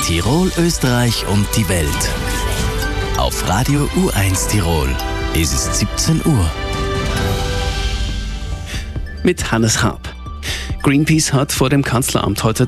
Tirol, Österreich und die Welt. Auf Radio U1 Tirol. Es ist 17 Uhr. Mit Hannes Raab. Greenpeace hat vor dem Kanzleramt heute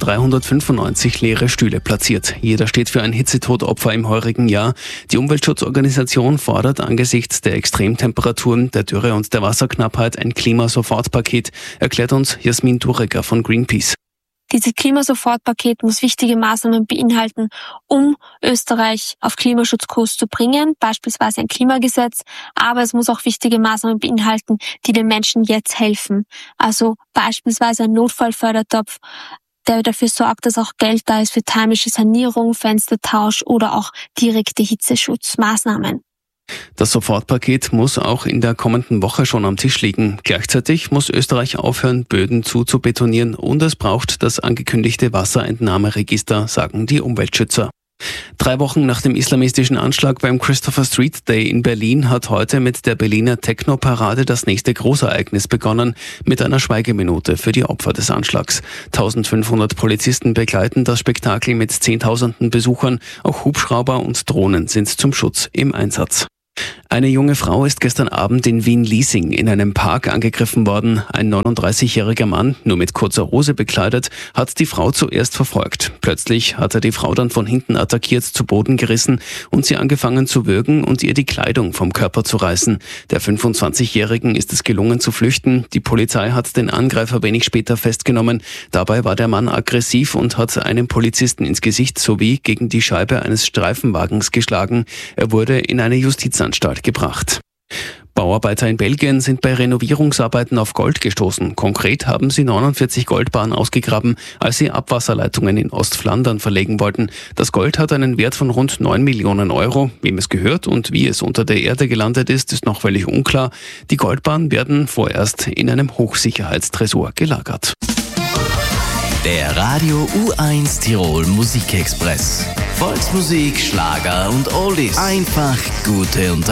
395 leere Stühle platziert. Jeder steht für ein Hitzetodopfer im heurigen Jahr. Die Umweltschutzorganisation fordert angesichts der Extremtemperaturen, der Dürre und der Wasserknappheit ein Klimasofortpaket, erklärt uns Jasmin Durecker von Greenpeace. Dieses Klimasofortpaket muss wichtige Maßnahmen beinhalten, um Österreich auf Klimaschutzkurs zu bringen, beispielsweise ein Klimagesetz, aber es muss auch wichtige Maßnahmen beinhalten, die den Menschen jetzt helfen. Also beispielsweise ein Notfallfördertopf, der dafür sorgt, dass auch Geld da ist für thermische Sanierung, Fenstertausch oder auch direkte Hitzeschutzmaßnahmen. Das Sofortpaket muss auch in der kommenden Woche schon am Tisch liegen. Gleichzeitig muss Österreich aufhören, Böden zuzubetonieren und es braucht das angekündigte Wasserentnahmeregister, sagen die Umweltschützer. 3 Wochen nach dem islamistischen Anschlag beim Christopher Street Day in Berlin hat heute mit der Berliner Techno-Parade das nächste Großereignis begonnen, mit einer Schweigeminute für die Opfer des Anschlags. 1500 Polizisten begleiten das Spektakel mit Zehntausenden Besuchern, auch Hubschrauber und Drohnen sind zum Schutz im Einsatz. Eine junge Frau ist gestern Abend in Wien-Liesing in einem Park angegriffen worden. Ein 39-jähriger Mann, nur mit kurzer Hose bekleidet, hat die Frau zuerst verfolgt. Plötzlich hat er die Frau dann von hinten attackiert, zu Boden gerissen und sie angefangen zu würgen und ihr die Kleidung vom Körper zu reißen. Der 25-Jährigen ist es gelungen zu flüchten. Die Polizei hat den Angreifer wenig später festgenommen. Dabei war der Mann aggressiv und hat einem Polizisten ins Gesicht sowie gegen die Scheibe eines Streifenwagens geschlagen. Er wurde in eine Justizanstalt gebracht. Bauarbeiter in Belgien sind bei Renovierungsarbeiten auf Gold gestoßen. Konkret haben sie 49 Goldbarren ausgegraben, als sie Abwasserleitungen in Ostflandern verlegen wollten. Das Gold hat einen Wert von rund 9 Millionen Euro. Wem es gehört und wie es unter der Erde gelandet ist, ist noch völlig unklar. Die Goldbarren werden vorerst in einem Hochsicherheitstresor gelagert. Der Radio U1 Tirol Musikexpress. Volksmusik, Schlager und Oldies. Einfach gute Unterhaltung.